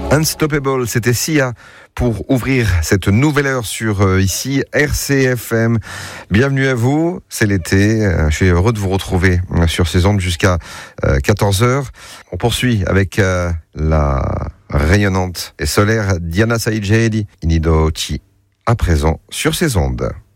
Unstoppable, c'était Sia pour ouvrir cette nouvelle heure sur ici RCFM. Bienvenue à vous, c'est l'été. Je suis heureux de vous retrouver sur ces ondes jusqu'à 14h. On poursuit avec la rayonnante et solaire Diana Saïd Jehedi, Inido Chi, à présent sur ces ondes.